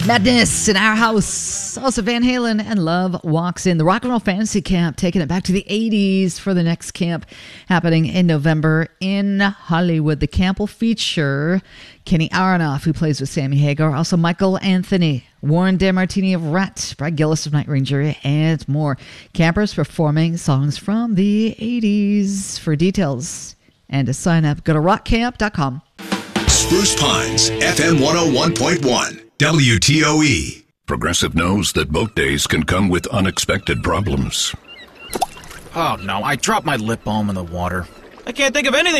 Madness in Our House. Also Van Halen and Love Walks In. The Rock and Roll Fantasy Camp, taking it back to the 80s for the next camp happening in November in Hollywood. The camp will feature Kenny Aronoff, who plays with Sammy Hagar, also Michael Anthony, Warren DeMartini of Rat, Brad Gillis of Night Ranger, and more. Campers performing songs from the 80s. For details and to sign up, go to rockcamp.com. Spruce Pines, FM 101.1. WTOE. Progressive knows that boat days can come with unexpected problems. Oh, no, I dropped my lip balm in the water. I can't think of anything